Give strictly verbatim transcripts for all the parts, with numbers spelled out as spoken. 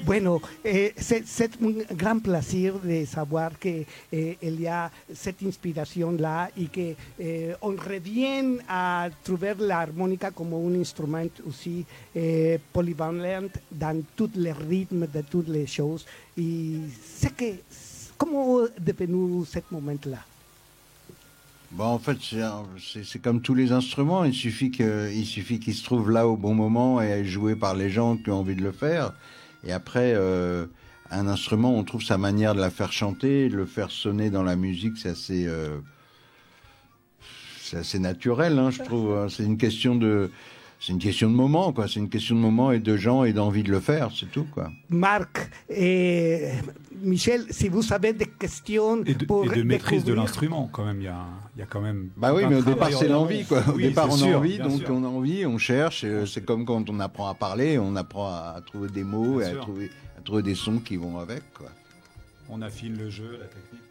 bueno, eh, c'est, c'est un grand plaisir de savoir qu'il eh, y a cette inspiration-là et qu'on eh, revient à trouver l'harmonica comme un instrument aussi eh, polyvalent dans tous les rythmes de toutes les choses. Et c'est que, comment est devenu ce moment-là? Bon, en fait, c'est, c'est, c'est comme tous les instruments. Il suffit que, il suffit qu'ils se trouvent là au bon moment et joué par les gens qui ont envie de le faire. Et après, euh, un instrument, on trouve sa manière de la faire chanter, de le faire sonner dans la musique. C'est assez, euh, c'est assez naturel, hein, je trouve. C'est une question de, c'est une question de moment, quoi. C'est une question de moment et de gens et d'envie de le faire, c'est tout, quoi. Marc et Michel, si vous avez des questions et de, pour et de maîtrise découvrir... de l'instrument, quand même, il y a, il y a quand même. Bah oui, mais au départ c'est l'envie, quoi. Au oui, départ on sûr, a envie, donc sûr. on a envie, on cherche. C'est comme quand on apprend à parler, on apprend à trouver des mots Bien et à sûr. trouver, à trouver des sons qui vont avec, quoi. On affine le jeu, la technique.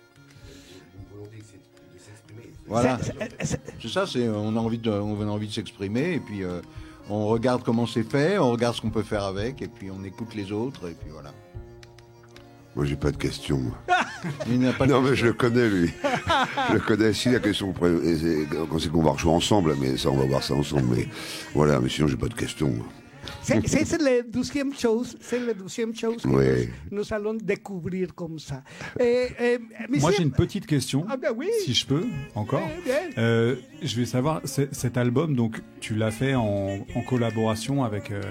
Voilà. C'est- c'est- C'est ça, c'est on a envie de, on a envie de s'exprimer et puis euh, on regarde comment c'est fait, on regarde ce qu'on peut faire avec et puis on écoute les autres et puis voilà. Moi, j'ai pas de question. moi. Il n'a pas de Non, mais question. je le connais, lui. Je le connais. Si la question, c'est quand c'est qu'on va rejouer ensemble, mais ça, on va voir ça ensemble. Mais voilà, mais sinon, j'ai pas de question. moi. C'est, c'est, c'est la deuxième chose, c'est la deuxième chose que Oui. nous, nous allons découvrir comme ça. Et, et, monsieur- Moi, j'ai une petite question, Ah ben oui. si je peux, encore. Eh bien. Euh, je vais savoir, c'est- cet album, donc, tu l'as fait en, en collaboration avec, euh,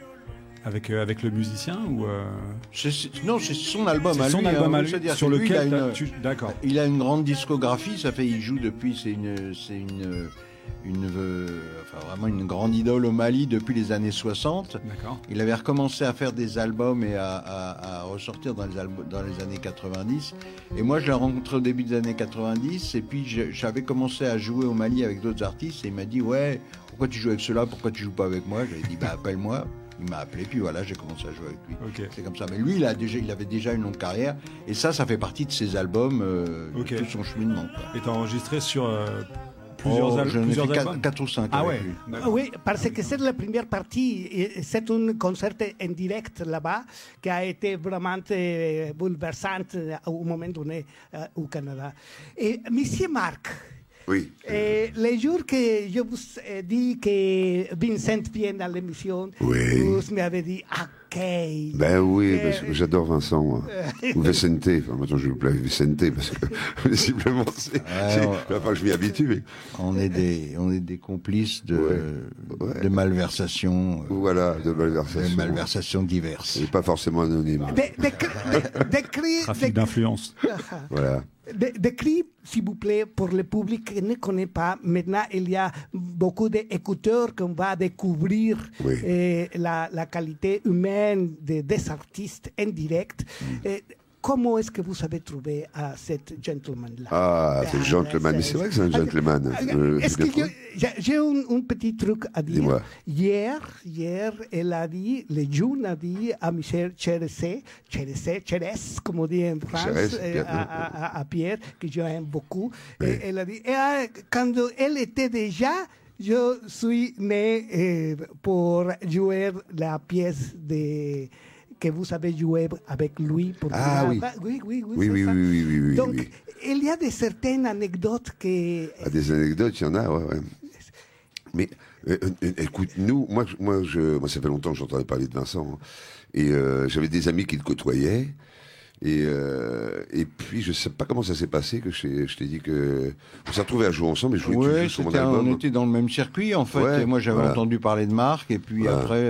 avec, euh, avec le musicien ou euh, C'est- c'est- non, c'est son album c'est à son lui. album hein, à lui, c'est-à-dire sur que lui, lequel il a t'as- une- tu... D'accord. Il a une grande discographie, ça fait il joue depuis, c'est une, c'est une, une, euh, enfin vraiment une grande idole au Mali depuis les années soixante. D'accord. Il avait recommencé à faire des albums et à, à- à ressortir dans les, albums, dans les années quatre-vingt-dix. Et moi, je l'ai rencontré au début des années quatre-vingt-dix. Et puis, je- j'avais commencé à jouer au Mali avec d'autres artistes. Et il m'a dit, ouais, pourquoi tu joues avec ceux-là? Pourquoi tu joues pas avec moi? Je lui ai dit, bah, appelle-moi. Il m'a appelé, puis voilà, j'ai commencé à jouer avec lui. Ok. C'est comme ça. Mais lui, il, a déjà, il avait déjà une longue carrière. Et ça, ça fait partie de ses albums, euh, Ok. de tout son cheminement. Quoi. Et t'as enregistré sur euh, plusieurs, Oh, al- j'en ai plusieurs fait albums quatre ou cinq Ah avec ouais. lui. D'accord. Oui, parce que c'est la première partie, et c'est un concert en direct là-bas qui a été vraiment euh, bouleversant au moment donné euh, au Canada. Et Monsieur Marc, Oui. eh, les jours que je vous ai dit que Vincent vient à l'émission, Oui. vous m'avez dit, ok. Ben oui, Euh, parce que j'adore Vincent, moi. Ou Vicente. Enfin, maintenant, je l'appelle Vicente, parce que, visiblement, c'est, c'est, on- il va pas que je m'y habitue, mais On est des, on est des complices de, Ouais. Ouais. de malversations, euh, voilà, de de malversation. malversations diverses. Et pas forcément anonyme. Dé- décri- dé- décris- Trafic d'influence. Voilà. Dé- Décris, s'il vous plaît, pour le public qui ne connaît pas, maintenant il y a beaucoup d'écouteurs qu'on va découvrir Oui. eh, la, la qualité humaine de- des artistes en direct. Eh, comment est-ce que vous avez trouvé à cet gentleman-là? Ah, c'est le gentleman. Mais c'est vrai que c'est un gentleman. Euh, Est-ce je que comprends. je- j'ai j'ai un, un petit truc à dire. Dis-moi. Hier, hier, elle a dit, le June a dit à Michel Cheresset, Cheresset, Cheres, comme on dit en France, Cheres, eh, Pierre. à, à- à Pierre, que j'aime beaucoup. Oui. Et elle a dit, et, ah, quand elle était déjà, je suis né eh, pour jouer la pièce de que vous avez joué avec lui. Pour Ah la- oui. oui, oui, oui, Oui, c'est oui, ça. oui, oui, oui, oui, Donc, oui. il y a des certaines anecdotes que... Ah, des anecdotes, il y en a, ouais, ouais. Mais euh, euh, écoute, nous, moi, je- moi, je, moi, ça fait longtemps que j'entendais parler de Vincent, hein. Et euh, j'avais des amis qui le côtoyaient. Et, euh, et puis, je sais pas comment ça s'est passé, que je, t'ai- je t'ai dit que on s'est retrouvés à jouer ensemble et jouer Oui, toujours sur mon album. on était dans le même circuit en fait. Ouais, et moi j'avais voilà. entendu parler de Marc et puis Voilà. après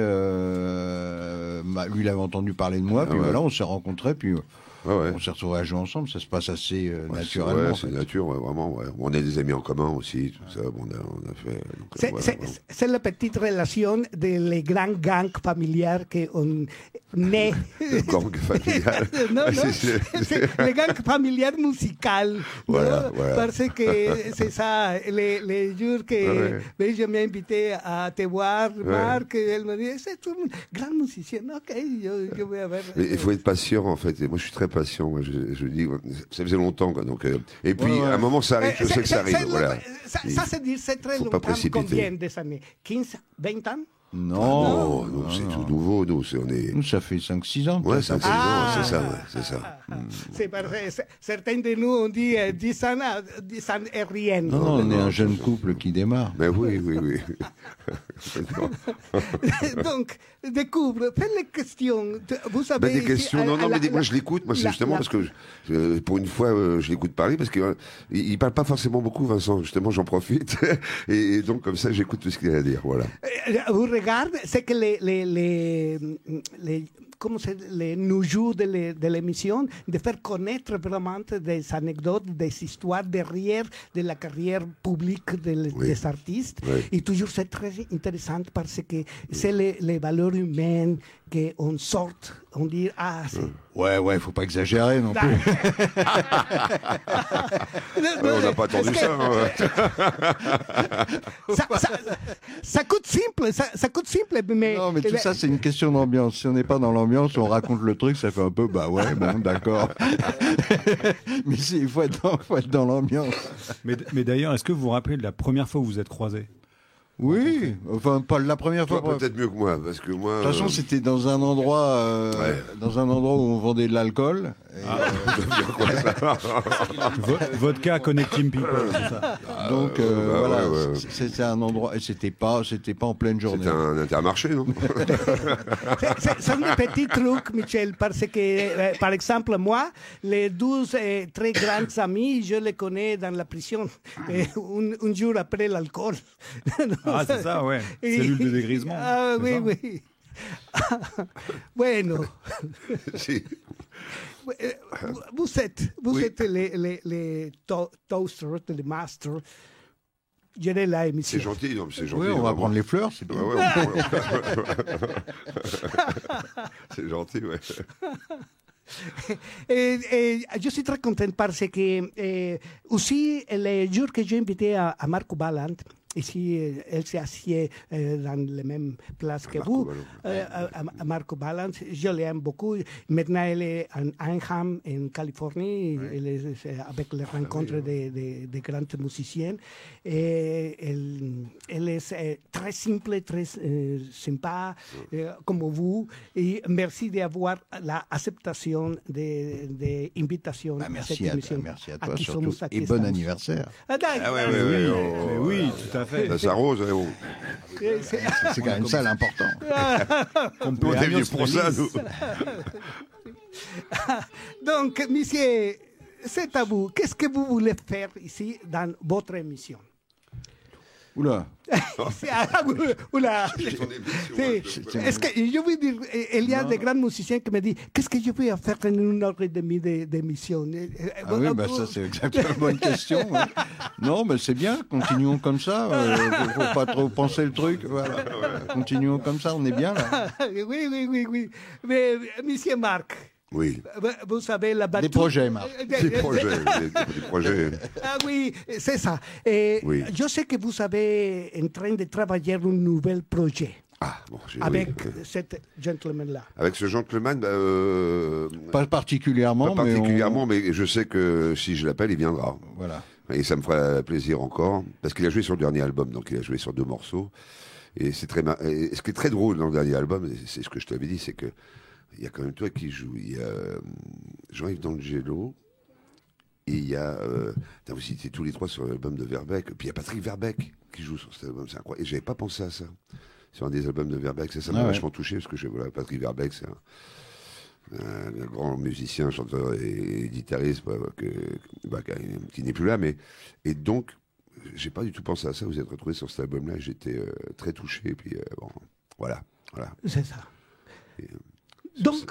euh, bah, lui il avait entendu parler de moi. Ah Puis ouais. voilà, on s'est rencontrés puis euh, Ouais, ouais. on s'est retrouvés à jouer ensemble. Ça se passe assez euh, Ouais, c'est- naturellement. ouais, en c'est fait. nature, ouais, vraiment. Ouais. On a des amis en commun aussi, tout ça. Bon, on, a, on a fait. donc, C'est voilà, c'est- vraiment. c'est la petite relation de les grands gangs familiales qu'on naît. Le gang familial. non, Ah, non, c'est- c'est- c'est le gang familial musical. Voilà, non? voilà. Parce que c'est ça, les, les jours que Ouais. ben, je m'ai invité à te voir, Marc, elle me dit, c'est un grand musicien. Ok, je, je vais avoir... Mais il faut être patient, en fait. Et moi, je suis très patient. Moi, je, je dis, ça faisait longtemps, quoi. Donc, euh, et puis, Ouais, ouais. à un moment, ça arrive. Euh, Je sais que ça c'est- arrive. c'est- Voilà. Ça, Il ça c'est dire, c'est très faut pas longtemps. précipiter. Combien des années? quinze, vingt ans? Non, Non, nous, non, c'est non. tout nouveau. Nous, c'est, on est. Nous, ça fait cinq six ans. Ouais, cinq six Ah. ans, c'est ça, ouais, c'est ça. C'est parce que c- certains de nous ont dit euh, dix ans, euh, dix ans et rien. Non, non, on est un jeune couple qui démarre. Mais oui, oui, oui. Donc, découvre, faites les questions. Vous savez, Ben, des ici, questions, à- non, à non, la- mais des- moi la- je l'écoute, moi c'est la- justement la- parce que euh, pour une fois euh, je l'écoute parler parce que euh, il, il parle pas forcément beaucoup, Vincent. Justement, j'en profite et, et donc comme ça j'écoute tout ce qu'il a à dire. Voilà. Euh, Vous regardez, c'est que les, les, les, les, comment c'est, les nous jouent de l'é- de l'émission, de faire connaître vraiment des anecdotes, des histoires derrière de la carrière publique de- Oui. des artistes. Oui. Et toujours c'est très intéressant parce que c'est les, les valeurs humaines qu'on sort, on dit, ah, c'est... Ouais, ouais, faut pas exagérer non plus. Ouais, on n'a pas attendu Est-ce ça. que- hein. ça, ça, ça coûte simple, ça, ça coûte simple, mais... Non, mais tout ça, c'est une question d'ambiance. Si on n'est pas dans l'ambiance, on raconte le truc, ça fait un peu, bah ouais, bon, d'accord. Mais si, il faut être dans, faut être dans l'ambiance. Mais, mais d'ailleurs, est-ce que vous vous rappelez de la première fois où vous vous êtes croisés? Oui, enfin, pas la première fois. Toi De peut-être mieux que moi parce que moi. toute façon, euh, c'était dans un endroit, euh, Ouais. dans un endroit où on vendait de l'alcool. Et, Vo- Vodka Connecting People, c'est ça. donc, euh, bah, voilà, ouais, ouais. c- c'était un endroit, et c'était pas, c'était pas en pleine journée. C'était un intermarché, non? C'est- C'est c'est un petit truc, Michel, parce que, euh, par exemple, moi, les douze euh, très grands amis, je les connais dans la prison, euh, un, un jour après l'alcool. Ah, c'est ça, ouais. Cellule de dégrisement. Ah, c'est oui, ça oui. Bueno, Si. euh, vous êtes, vous Oui. êtes les, les, les to- toasters, les masters. Gérer la émission. C'est gentil, non, mais c'est gentil. Oui, on va vraiment. prendre les fleurs, c'est bien. Ouais, ouais, on prend- c'est gentil, ouais. Et, et je suis très content parce que eh, aussi le jour que j'ai invité à, à Marco Balland, ici, eh, elle s'est assise eh, dans la même place que Marco vous, Balland. eh, à, à Marco Balland, je l'aime beaucoup. Maintenant, elle est en Anaheim, en Californie, elle est eh, avec les rencontres de, de, de grands musiciens. Et elle, elle est eh, très simple, très eh, sympa, eh, comme vous. Et merci d'avoir l'acceptation de, de invitation Bah, à merci, cette à, émission. merci à toi Aquí surtout. somos, aquí Et bon estamos. anniversaire. Ah, d'accord. Ah ouais, Mais ouais, oui, ouais, oh, mais oui, tout à fait. Ça s'arrose, hein, bon. Eh, c'est- C'est quand même ça l'important. Nous, on est venus pour ça, nous. Donc, monsieur, c'est à vous. Qu'est-ce que vous voulez faire ici dans votre émission? Oula. C'est à vous. Oula. C'est ton émission, C'est- hein, je- Est-ce que je veux dire, eh, il y a des grands musiciens qui me disent qu'est-ce que je vais faire en une heure et demie de- d'émission? Eh, eh, Ah oui, bah ça c'est exactement la bonne question. ouais. Non, mais c'est bien, continuons comme ça. Euh, faut, faut pas trop penser le truc. Voilà. Continuons comme ça, on est bien là. Oui, oui, oui, oui. Mais, monsieur Marc, Oui. vous- vous savez la Des projets, Marc. Des projets, des, des projets. Ah oui, c'est ça. Et Oui. Je sais que vous avez en train de travailler un nouvel projet Ah, bon, j'ai- avec oui. cet gentleman-là. Avec ce gentleman, bah, euh, Pas particulièrement, pas particulièrement, mais, mais, je sais que si je l'appelle, il viendra. on- voilà. Et ça me fera plaisir encore, parce qu'il a joué sur le dernier album, donc il a joué sur deux morceaux. Et c'est très, ma- et ce qui est très drôle dans le dernier album, et c'est ce que je t'avais dit, c'est que il y a quand même toi qui joue. Il y a euh, Jean-Yves D'Angelo, et il y a, euh, putain, vous citez tous les trois sur l'album de Verbeek, puis il y a Patrick Verbeek qui joue sur cet album, c'est incroyable. Et j'avais pas pensé à ça sur un des albums de Verbeek, ça, ça m'a Ah ouais. vachement touché, parce que je, voilà, Patrick Verbeek, c'est un, un, un grand musicien, chanteur et, et guitariste, bah, que, bah, qui, qui n'est plus là, mais et donc j'ai pas du tout pensé à ça. Vous êtes retrouvé sur cet album-là, j'étais euh, très touché. Et puis euh, bon, voilà, voilà. C'est ça. Et, euh, Donc,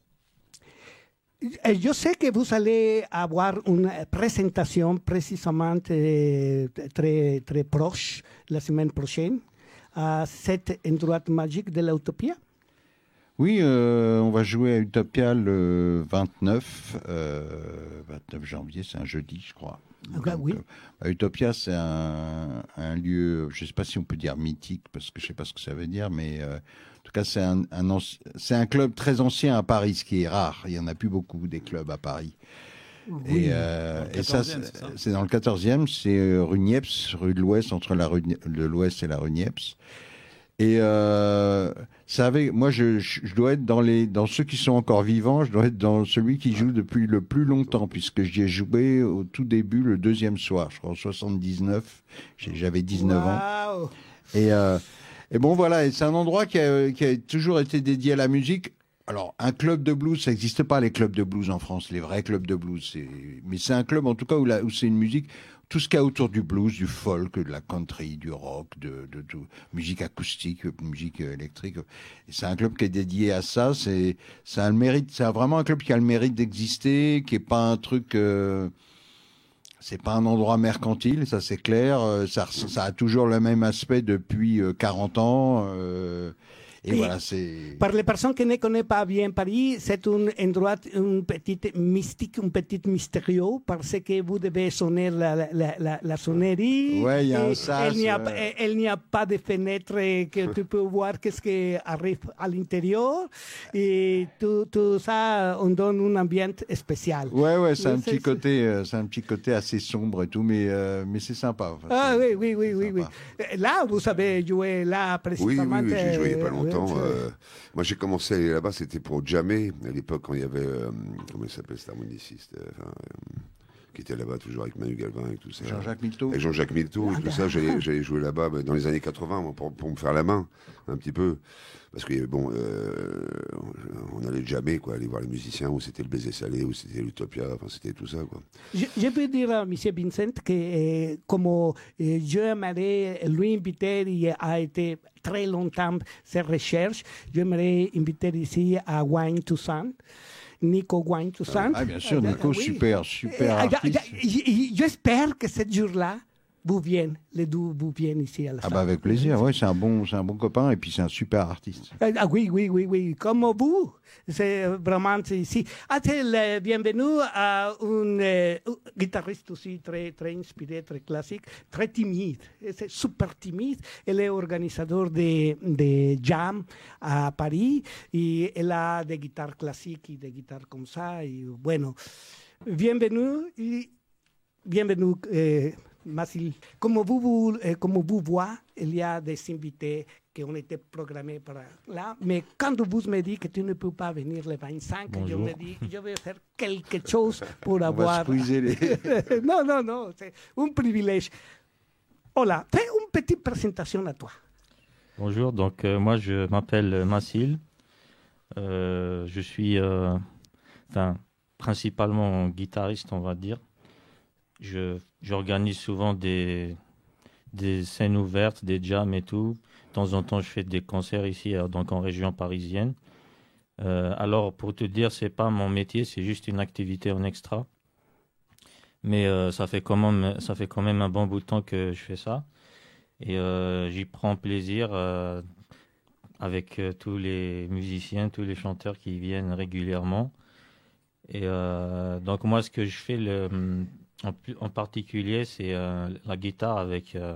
eh, je sais que vous allez avoir une présentation précisément euh, très, très proche la semaine prochaine à cet endroit magique de l'Utopia. Oui, euh, on va jouer à Utopia le vingt-neuf, euh, vingt-neuf janvier, c'est un jeudi, je crois. Ah, bah, oui. euh, bah, Utopia, c'est un, un lieu, je ne sais pas si on peut dire mythique, parce que je ne sais pas ce que ça veut dire, mais euh, en tout cas, c'est un, un, anci- c'est un club très ancien à Paris, ce qui est rare. Il n'y en a plus beaucoup des clubs à Paris. Oui. Et, euh, Dans le et ça, quatorzième, c'est c'est ça c'est dans le quatorzième, c'est euh, rue Niepce, rue de l'Ouest, entre la rue de l'Ouest et la rue Niepce. Et euh, ça avait, moi, je, je dois être dans, les, dans ceux qui sont encore vivants, je dois être dans celui qui joue depuis le plus longtemps, puisque j'y ai joué au tout début, le deuxième soir, je crois en soixante-dix-neuf, j'avais dix-neuf wow. ans. Et, euh, et bon, voilà, et c'est un endroit qui a, qui a toujours été dédié à la musique. Alors, un club de blues, ça n'existe pas, les clubs de blues en France, les vrais clubs de blues. C'est... Mais c'est un club, en tout cas, où, la, où c'est une musique... Tout ce qu'il y a autour du blues, du folk, de la country, du rock, de, de, de musique acoustique, musique électrique. Et c'est un club qui est dédié à ça. C'est, c'est un mérite. C'est vraiment un club qui a le mérite d'exister, qui est pas un truc. Euh, c'est pas un endroit mercantile, ça c'est clair. Ça, ça a toujours le même aspect depuis quarante ans. Euh, Et, et voilà, c'est... Pour les personnes qui ne connaissent pas bien Paris, c'est un endroit un petit mystique, un petit mystérieux, parce que vous devez sonner la, la, la, la sonnerie. Ouais, il y a un sas. Il n'y a, ouais. il n'y a pas de fenêtres que tu peux voir qu'est-ce qui arrive à l'intérieur. Et tout, tout ça, on donne un ambiance spécial. Ouais, ouais, c'est un, c'est, petit côté, euh, c'est un petit côté assez sombre et tout, mais, euh, mais c'est sympa. Enfin, ah c'est, oui, oui, oui, oui, oui. Là, vous avez joué là précisément. Oui, oui, oui, j'ai joué il n'y a pas longtemps. Oui, Euh, moi, j'ai commencé à aller là-bas, c'était pour jammer, à l'époque, quand il y avait, euh, comment il s'appelle cet harmoniciste, euh, enfin, euh, qui était là-bas toujours avec Manu Galvin et tout ça. Jean-Jacques Milteau. Et Jean-Jacques Milteau et tout ça, j'allais, j'allais jouer là-bas bah, dans les années quatre-vingts moi, pour, pour me faire la main, un petit peu. Parce que, bon, euh, on allait jammer, quoi, aller voir les musiciens, où c'était le Baiser Salé, où c'était l'Utopia, enfin, c'était tout ça, quoi. Je, je peux dire à M. Vincent que, eh, comme eh, j'aimerais lui inviter, il a été très longtemps ses recherches, j'aimerais inviter ici à Wayne Toussaint. Nico Wayne Toussaint. Ah, bien sûr, Nico, ah, oui. super, super Eh, artiste. J'espère que ce jour-là, vous viennent, les deux vous viennent ici à la salle. Ah bah avec plaisir, ouais, c'est un bon, c'est un bon copain et puis c'est un super artiste. Ah oui, oui, oui, oui, comme vous. C'est vraiment ici. Ah, c'est le bienvenue à un euh, guitariste aussi très, très inspiré, très classique, très timide. C'est super timide. Elle est organisateur de, de jam à Paris et elle a des guitares classiques et des guitares comme ça. Et bueno, bienvenue et bienvenue. Eh, Mathilde, comme vous, vous, euh, comme vous voyez, il y a des invités qui ont été programmés par là. Mais quand vous me dites que tu ne peux pas venir le vingt-cinq, Bonjour. je me dis je vais faire quelque chose pour On avoir... va squeezer les... non, non, non, c'est un privilège. Hola, fais une petite présentation à toi. Bonjour, donc euh, moi je m'appelle Massil. Euh, je suis euh, enfin, principalement guitariste, on va dire. Je, j'organise souvent des, des scènes ouvertes, des jams et tout. De temps en temps, je fais des concerts ici, donc en région parisienne. Euh, alors, pour te dire, c'est pas mon métier, c'est juste une activité en extra. Mais euh, ça fait quand même, ça fait quand même un bon bout de temps que je fais ça. Et euh, j'y prends plaisir euh, avec euh, tous les musiciens, tous les chanteurs qui viennent régulièrement. Et euh, donc, moi, ce que je fais... le En, en particulier, c'est euh, la guitare avec euh,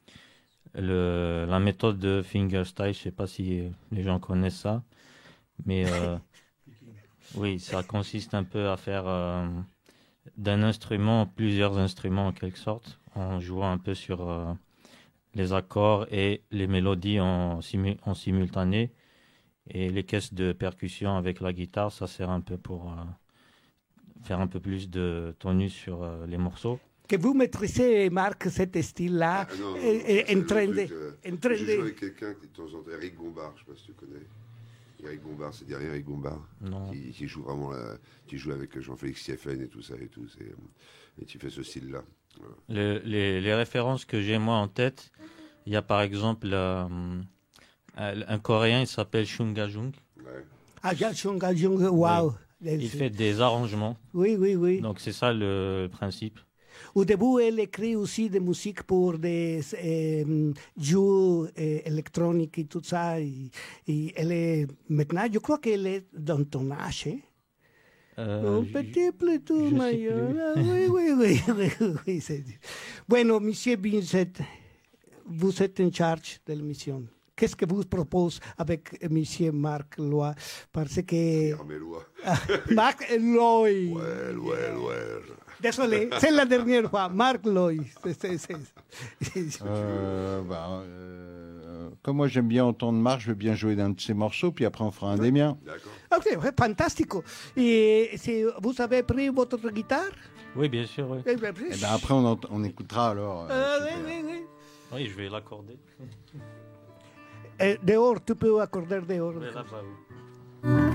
le, la méthode de fingerstyle. Je ne sais pas si les gens connaissent ça, mais euh, oui, ça consiste un peu à faire euh, d'un instrument plusieurs instruments en quelque sorte, en jouant un peu sur euh, les accords et les mélodies en, simu en simultané. Et les caisses de percussion avec la guitare, ça sert un peu pour... Euh, faire un peu plus de tonus sur euh, les morceaux. Que vous maîtrisez, Marc, cet style-là, Ah, non, non, et, et, en train de... truc, euh, en train J'ai de- joué avec quelqu'un qui de temps en temps, Eric Gombard, je ne sais pas si tu connais. Eric Gombard, c'est derrière Eric Gombard, Non. qui, qui joue vraiment, la, qui joue avec Jean-Félix Sieffen et tout ça et tout. C'est, et tu fais ce style-là. Voilà. Le, les, les références que j'ai moi en tête, il y a par exemple euh, un, un Coréen, il s'appelle Shunga Jung. Ouais. Ah, Jung, Jung, Jung, wow. Il fait des arrangements. Oui, oui, oui. Donc c'est ça le, le principe. Au début, elle écrit aussi des musiques pour des euh, jeux euh, électroniques et tout ça. Et, et elle est, maintenant, je crois qu'elle est dans ton âge. Hein? Euh, Un je- petit plutôt je sais meilleur. plus. Ah, oui, oui, oui. oui, oui c'est... Bueno, Monsieur Vincent, vous êtes en charge de l'émission. Qu'est-ce que vous propose avec Monsieur Marc Loy? Parce que... Armélois. Ah, Marc Loy. Ouais, ouais, ouais. Désolé, c'est la dernière fois. Marc Loy. C'est, c'est, c'est. Euh, bah, euh, comme moi j'aime bien entendre Marc, je veux bien jouer d'un de ses morceaux, puis après on fera un des miens. D'accord. Ok, ouais, fantastico. Et c'est- vous avez pris votre guitare? Oui, bien sûr, oui. Eh bien, Et ben après on, ent- on écoutera alors. euh, euh, super. oui, oui, oui. Oui, je vais l'accorder. Eh, dehors, tu peux accorder dehors. Oui, là-bas, oui.